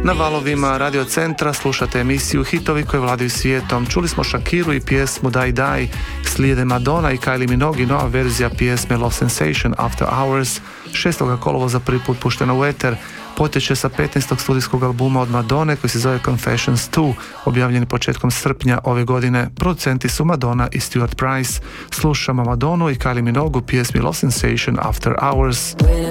Na valovima Radio Centra slušate emisiju Hitovi koji vladaju svijetom. Čuli smo Shakiru i pjesmu Die Die, slijede Madonna i Kylie Minogue, nova verzija pjesme Love Sensation After Hours, 6. kolovoza prvi put puštena u eter, potječe sa 15. studijskog albuma od Madone koji se zove Confessions 2, objavljeni početkom srpnja ove godine. Producenti su Madonna i Stuart Price. Slušamo Madonu i Kylie Minogue u pjesmi Love Sensation After Hours.